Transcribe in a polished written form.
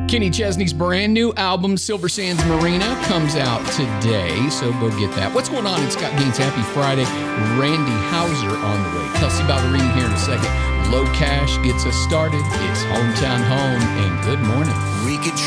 Kenny Chesney's brand new album, Silver Sands Marina, comes out today, so go get that. What's going on? It's Scott Gaines. Happy Friday. Randy Hauser on the way. Kelsey Ballerini here in a second. Low Cash gets us started. It's Hometown Home, and good morning. We could